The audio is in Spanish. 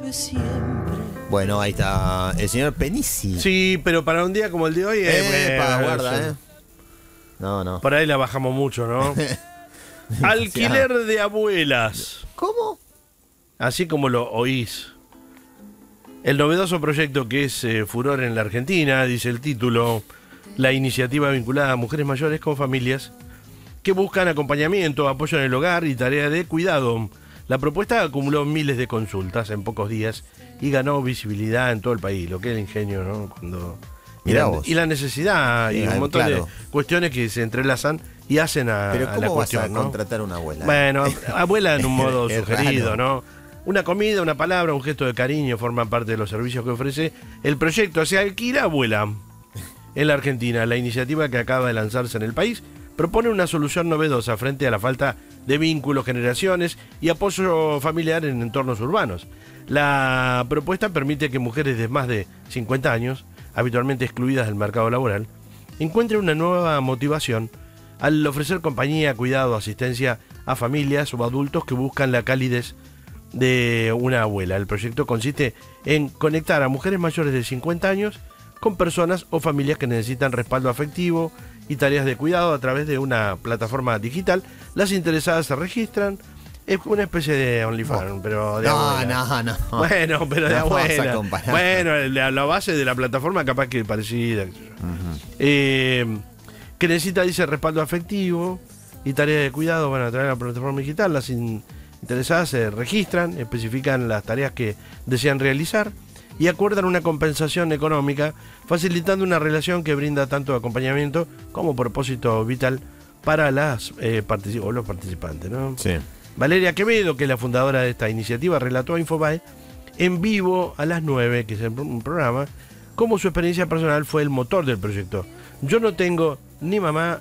Bueno, ahí está el señor Penici. Sí, pero para un día como el de hoy... guarda, No. Por ahí la bajamos mucho, ¿no? Alquiler de abuelas. ¿Cómo? Así como lo oís. El novedoso proyecto que es furor en la Argentina, dice el título, la iniciativa vinculada a mujeres mayores con familias que buscan acompañamiento, apoyo en el hogar y tarea de cuidado. La propuesta acumuló miles de consultas en pocos días y ganó visibilidad en todo el país, lo que es el ingenio, ¿no? Y la necesidad y un montón de cuestiones que se entrelazan y hacen a la cuestión. Vas a contratar una abuela? Bueno, abuela en un modo sugerido, ¿no? Una comida, una palabra, un gesto de cariño forman parte de los servicios que ofrece el proyecto. Se alquila abuela en la Argentina. La iniciativa que acaba de lanzarse en el país propone una solución novedosa frente a la falta de vínculos, generaciones y apoyo familiar en entornos urbanos. La propuesta permite que mujeres de más de 50 años, habitualmente excluidas del mercado laboral, encuentren una nueva motivación al ofrecer compañía, cuidado, asistencia a familias o adultos que buscan la calidez de una abuela. El proyecto consiste en conectar a mujeres mayores de 50 años con personas o familias que necesitan respaldo afectivo y tareas de cuidado a través de una plataforma digital. Las interesadas se registran. Es una especie de OnlyFans, pero de abuela. No. Bueno, pero de abuela. Bueno, la base de la plataforma capaz que es parecida. Que necesita, dice, respaldo afectivo y tareas de cuidado. Van a través de la plataforma digital. Las interesadas se registran, especifican las tareas que desean realizar y acuerdan una compensación económica, facilitando una relación que brinda tanto acompañamiento como propósito vital para los participantes, ¿no? Sí. Valeria Quevedo, que es la fundadora de esta iniciativa, relató a Infobae en vivo a las 9, que es un programa, cómo su experiencia personal fue el motor del proyecto. Yo no tengo ni mamá